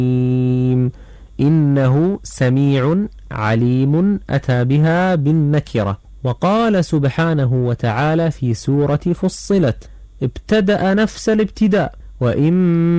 إنه سميع عليم أتى بها بالنكرة. وقال سبحانه وتعالى في سورة فصلت ابتدأ نفس الابتداء وإن